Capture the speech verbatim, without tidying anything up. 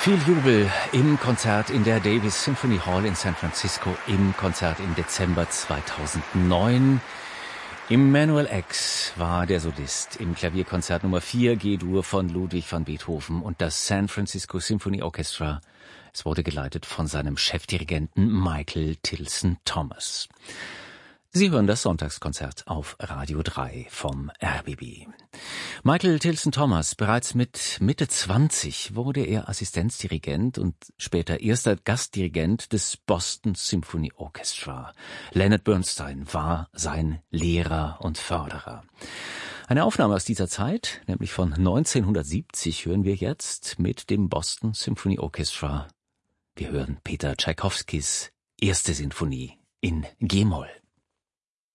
Viel Jubel im Konzert in der Davis Symphony Hall in San Francisco, im Konzert im Dezember zweitausendneun. Emanuel X war der Solist im Klavierkonzert Nummer vier G-Dur von Ludwig van Beethoven und das San Francisco Symphony Orchestra. Es wurde geleitet von seinem Chefdirigenten Michael Tilson Thomas. Sie hören das Sonntagskonzert auf Radio drei vom R B B. Michael Tilson Thomas, bereits mit Mitte zwanzig wurde er Assistenzdirigent und später erster Gastdirigent des Boston Symphony Orchestra. Leonard Bernstein war sein Lehrer und Förderer. Eine Aufnahme aus dieser Zeit, nämlich von neunzehnhundertsiebzig, hören wir jetzt mit dem Boston Symphony Orchestra. Wir hören Peter Tschaikowskis erste Sinfonie in G-Moll.